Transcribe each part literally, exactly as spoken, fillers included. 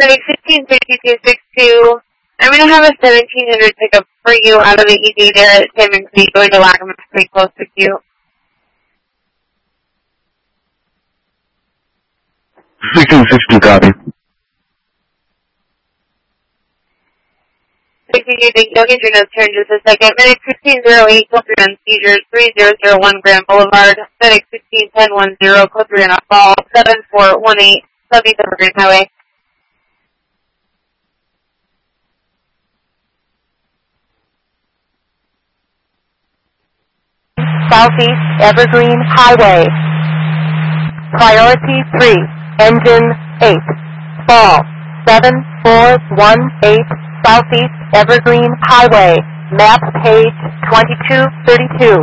Medic fifteen sixty-two sixty-two. I'm going to have a seventeen hundred pickup for you out of the E D there at Salmon Creek going to Lackawanna, pretty close to you. sixteen sixty-two, copy. sixty-two, thank you. I'll get your notes here in just a second. Medic fifteen oh eight, code three on seizures, three zero zero one Grand Boulevard. Medic sixteen ten ten, code three on a fall, seven four one eight, Southeast Evergreen Highway. Southeast Evergreen Highway. Priority three, engine eight, fall, seven four one eight, Southeast Evergreen Highway, map page twenty-two thirty-two.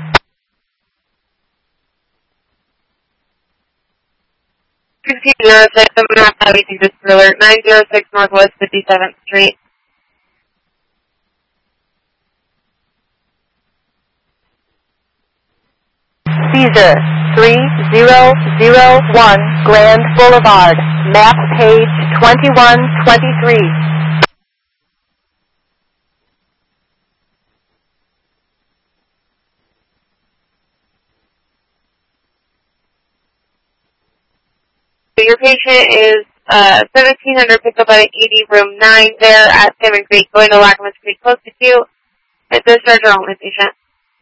sixteen oh six, I'm going to have to have this alert, nine oh six Northwest fifty-seventh Street. Seizure, three zero zero one Grand Boulevard, map page twenty-one twenty-three. So your patient is uh, seventeen hundred picked up at E D room nine there at Salmon Creek, going to Lackawanna Creek, close to you. It's a discharge only patient.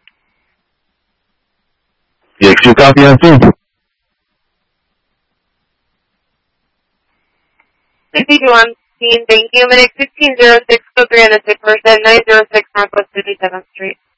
Yeah, can you copy on two? sixty-two on scene, thank you. Medic sixteen oh six, code three on the sick person, nine oh six Northwest fifty-seventh Street.